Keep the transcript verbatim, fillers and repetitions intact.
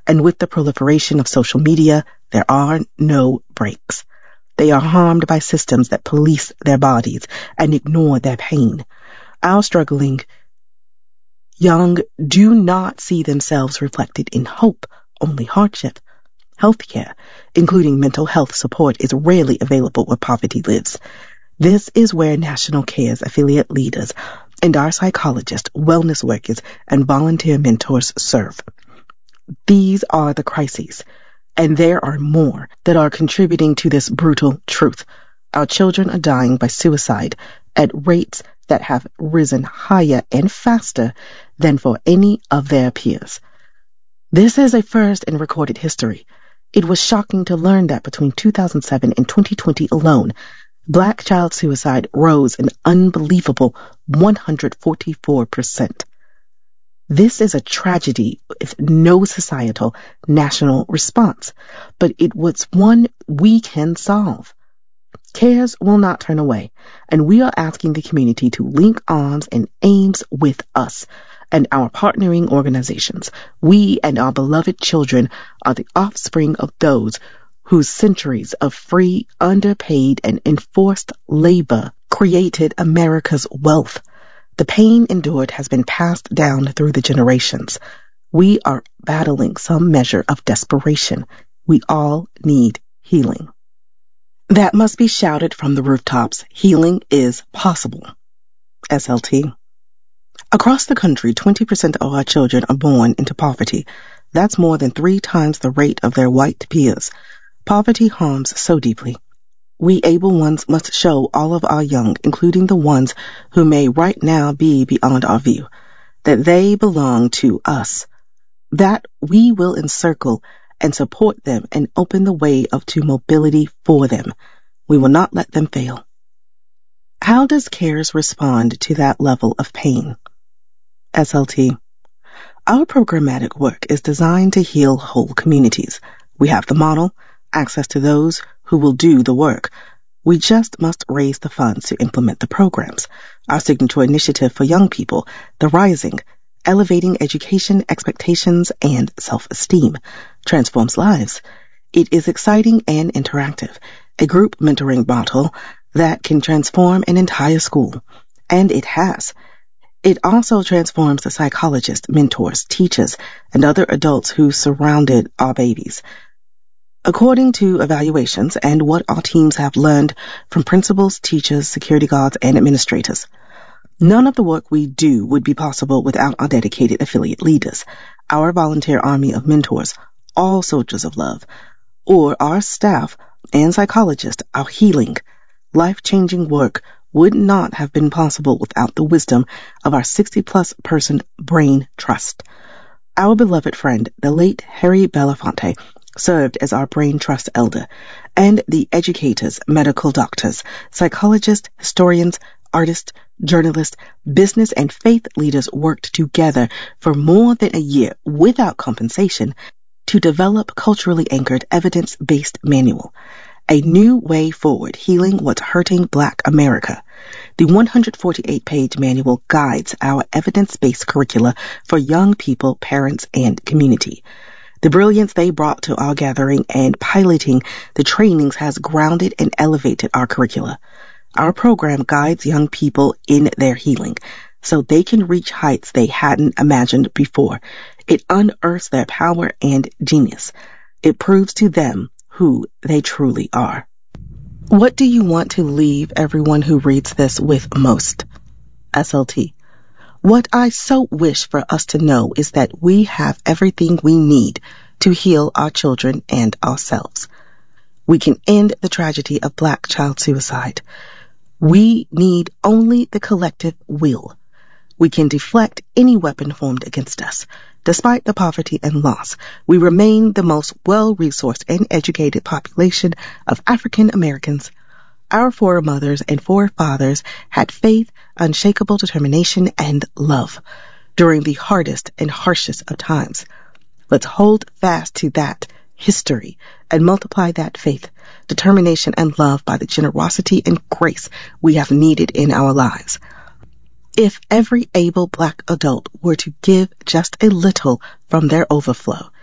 And with the proliferation of social media, there are no breaks. They are harmed by systems that police their bodies and ignore their pain. Our struggling young do not see themselves reflected in hope, only hardship. Healthcare, including mental health support, is rarely available where poverty lives. This is where National Cares affiliate leaders and our psychologists, wellness workers, and volunteer mentors serve. These are the crises, and there are more that are contributing to this brutal truth. Our children are dying by suicide at rates that have risen higher and faster than for any of their peers. This is a first in recorded history. It was shocking to learn that between two thousand seven and twenty twenty alone, Black child suicide rose an unbelievable one hundred forty-four percent. This is a tragedy with no societal national response, but it was one we can solve. CARES will not turn away, and we are asking the community to link arms and aims with us and our partnering organizations. We and our beloved children are the offspring of those whose centuries of free, underpaid, and enforced labor created America's wealth. The pain endured has been passed down through the generations. We are battling some measure of desperation. We all need healing. That must be shouted from the rooftops. Healing is possible. S L T. Across the country, twenty percent of our children are born into poverty. That's more than three times the rate of their white peers. Poverty harms so deeply. We able ones must show all of our young, including the ones who may right now be beyond our view, that they belong to us, that we will encircle and support them and open the way of to mobility for them. We will not let them fail. How does CARES respond to that level of pain? S L T. Our programmatic work is designed to heal whole communities. We have the model, access to those who will do the work. We just must raise the funds to implement the programs. Our signature initiative for young people, The Rising, elevating education, expectations, and self-esteem, transforms lives. It is exciting and interactive, a group mentoring model that can transform an entire school. And it has. It also transforms the psychologists, mentors, teachers, and other adults who surrounded our babies. According to evaluations and what our teams have learned from principals, teachers, security guards, and administrators, none of the work we do would be possible without our dedicated affiliate leaders, our volunteer army of mentors, all soldiers of love, or our staff and psychologists. Our healing, life-changing work would not have been possible without the wisdom of our sixty-plus person brain trust. Our beloved friend, the late Harry Belafonte, served as our brain trust elder, and the educators, medical doctors, psychologists, historians, artists, journalists, business, and faith leaders worked together for more than a year without compensation to develop culturally anchored evidence-based manual, a new way forward healing what's hurting Black America. The one hundred forty-eight page manual guides our evidence-based curricula for young people, parents, and community. The brilliance they brought to our gathering and piloting the trainings has grounded and elevated our curricula. Our program guides young people in their healing so they can reach heights they hadn't imagined before. It unearths their power and genius. It proves to them who they truly are. What do you want to leave everyone who reads this with most? S L T. What I so wish for us to know is that we have everything we need to heal our children and ourselves. We can end the tragedy of Black child suicide. We need only the collective will. We can deflect any weapon formed against us. Despite the poverty and loss, we remain the most well-resourced and educated population of African Americans. Our foremothers and forefathers had faith, unshakable determination, and love during the hardest and harshest of times. Let's hold fast to that history and multiply that faith, determination, and love by the generosity and grace we have needed in our lives. If every able Black adult were to give just a little from their overflow,